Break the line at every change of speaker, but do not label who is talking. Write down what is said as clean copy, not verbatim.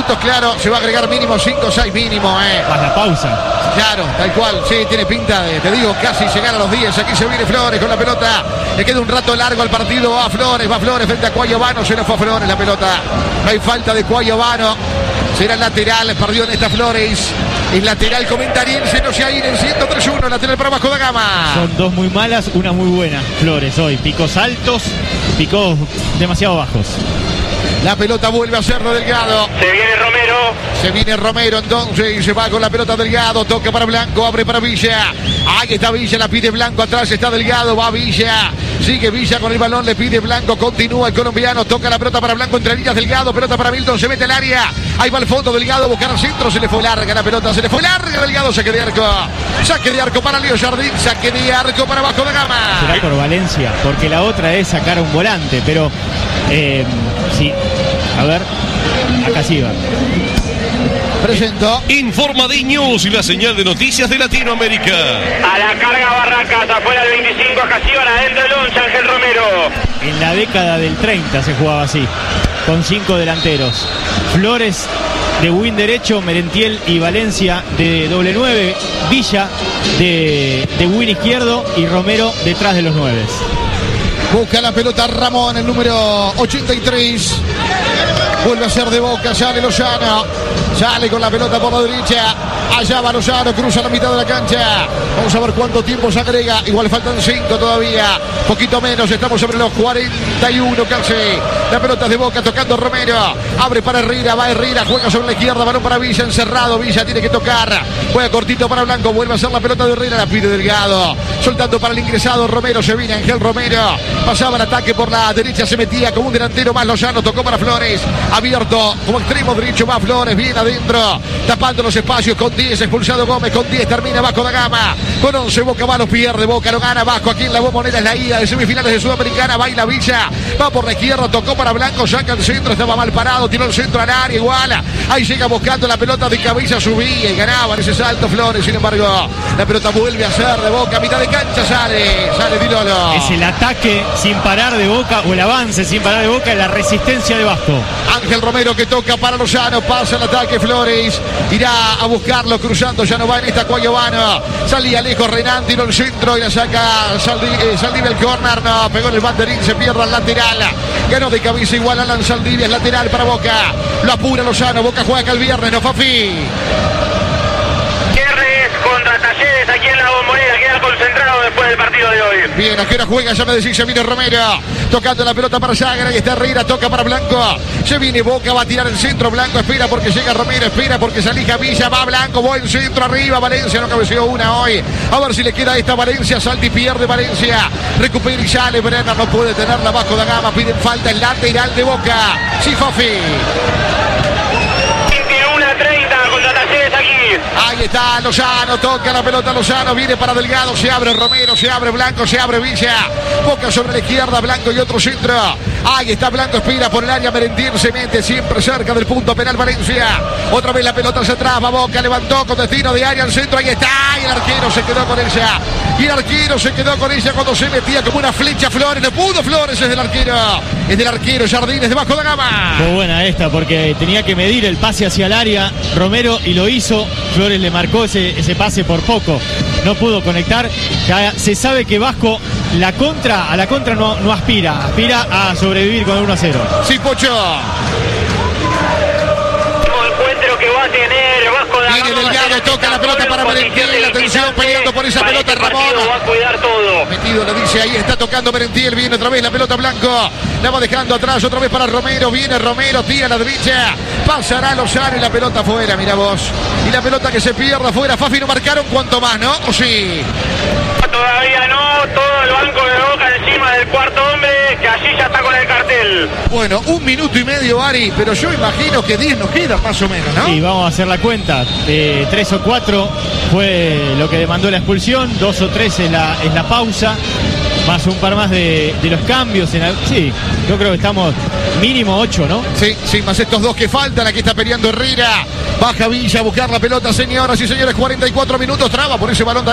minutos, claro, se va a agregar mínimo 5 o 6 mínimo,
Más la pausa.
Claro, tal cual, sí, tiene pinta de, te digo, casi llegar a los 10. Aquí se viene Flores con la pelota. Le queda un rato largo al partido. Va Flores frente a Cuayovano. Se le fue a Flores la pelota. No hay falta de Cuayovano. Será lateral, perdió en esta Flores. El lateral comentariense, no se ha ido en 103-1, lateral para Vasco da Gama.
Son dos muy malas, una muy buena. Flores hoy, picos altos, picos demasiado bajos.
La pelota vuelve a ser de Delgado. Se viene Romero entonces y se va con la pelota Delgado. Toca para Blanco, abre para Villa. Ahí está Villa, la pide Blanco. Atrás está Delgado, va Villa. Sigue Villa con el balón, le pide Blanco. Continúa el colombiano, toca la pelota para Blanco. Entre líneas Delgado, pelota para Milton. Se mete al área. Ahí va al fondo Delgado, buscar al centro. Se le fue larga la pelota, se le fue larga Delgado. Saque de arco. Saque de arco para Leo Jardín. Saque de arco para Vasco da Gama.
Será por Valencia, porque la otra es sacar un volante. Pero sí. A ver, acá sí va.
Presento.
Informa D-News y la señal de noticias de Latinoamérica.
A la carga Barracas, afuera del 25, Casivan, adentro el 11, Ángel Romero.
En la década del 30 se jugaba así, con 5 delanteros. Flores de win derecho, Merentiel y Valencia de doble 9, Villa de win izquierdo y Romero detrás de los 9.
Busca la pelota Ramón, el número 83. Vuelve a ser de Boca, sale Lozano. Sale con la pelota por la derecha. Allá va Lozano, cruza la mitad de la cancha. Vamos a ver cuánto tiempo se agrega. Igual faltan 5 todavía. Poquito menos, estamos sobre los 41 casi. La pelota es de Boca, tocando Romero. Abre para Herrera, va Herrera, juega sobre la izquierda. Balón para Villa, encerrado. Villa tiene que tocar. Juega cortito para Blanco, vuelve a ser la pelota de Herrera. La pide Delgado. Soltando para el ingresado Romero, se viene Ángel Romero. Pasaba el ataque por la derecha, se metía como un delantero más Lozano. Tocó para Flores. Abierto como extremo derecho va Flores, bien adentro, tapando los espacios con 10, expulsado Gómez, con 10 termina Vasco da Gama, con 11 Boca va, lo pierde Boca, lo gana Vasco. Aquí en la Bombonera es la ida de semifinales de Sudamericana. Baila Villa, va por la izquierda, tocó para Blanco, saca el centro, estaba mal parado, tiró el centro al área, igual, ahí llega buscando la pelota de cabeza, subía y ganaba en ese salto Flores. Sin embargo, la pelota vuelve a ser de Boca, a mitad de cancha sale Dilolo.
Es el ataque sin parar de Boca, o el avance sin parar de Boca, la resistencia de Vasco.
Ángel Romero que toca para Lozano, pasa el ataque Flores, irá a buscarlo cruzando, ya no va en esta Cuayovano, salía lejos Renan, tiró el centro y la saca Saldivia el córner, no, pegó en el banderín, se pierde al lateral, ganó de cabeza igual Alan Saldivia, es lateral para Boca, lo apura Lozano, Boca juega acá el viernes, no Fafi.
Contra Talleres aquí en la Bombonera, queda concentrado después del partido de hoy.
Bien, ¿a qué hora juega? Ya me decís, se viene Romero, tocando la pelota para Sagra, y está Herrera, toca para Blanco, se viene Boca, va a tirar el centro, Blanco espera porque llega Romero, espera porque se alija Villa, va Blanco, buen centro arriba, Valencia no cabeceó una hoy, a ver si le queda esta Valencia, salta y pierde Valencia, recupera y sale, Brenner no puede tenerla, Vasco da Gama, piden falta, el lateral de Boca, sí Fafi.
21-30 contra Talleres aquí.
Ahí está Lozano, toca la pelota Lozano, viene para Delgado, se abre Romero, se abre Blanco, se abre Villa, Boca sobre la izquierda, Blanco y otro centro. Ahí está Blanco, espira por el área, Merentiel se mete siempre cerca del punto penal Valencia. Otra vez la pelota hacia atrás, va Boca, levantó con destino de área al centro, ahí está, y el arquero se quedó con ella. Y el arquero se quedó con ella cuando se metía como una flecha Flores, no pudo Flores, es del arquero Jardines de Vasco da Gama.
Fue buena esta porque tenía que medir el pase hacia el área Romero y lo hizo. Flores le marcó ese pase por poco, no pudo conectar. Ya se sabe que Vasco a la contra no aspira a sobrevivir con el 1-0.
Sí, Pocho.
Encuentro que va a tener Vasco da Gama.
Viene Delgado, toca la pelota para Merentiel, la atención peleando por esa pelota Ramón.
Va a cuidar todo.
Metido, le dice, ahí está tocando Merentiel, viene otra vez la pelota Blanco, la va dejando atrás, otra vez para Romero, viene Romero, tira a la derecha, pasará Lozano y la pelota afuera, mira vos. Y la pelota que se pierda afuera, Fafi, no marcaron cuanto más, ¿no? ¿O sí?
Todavía no, todo el banco de Boca encima del cuarto hombre, que allí ya está con el cartel.
Bueno, 1 minuto y medio, Ari, pero yo imagino que 10 nos quedan más o menos, ¿no?
Sí, vamos a hacer la cuenta. 3 o 4 fue lo que demandó la expulsión, 2 o 3 es la pausa, más un par más de los cambios. Sí, yo creo que estamos mínimo 8, ¿no?
Sí, más estos 2 que faltan. Aquí está peleando Herrera. Baja Villa a buscar la pelota, señoras y señores. 44 minutos, traba por ese balón.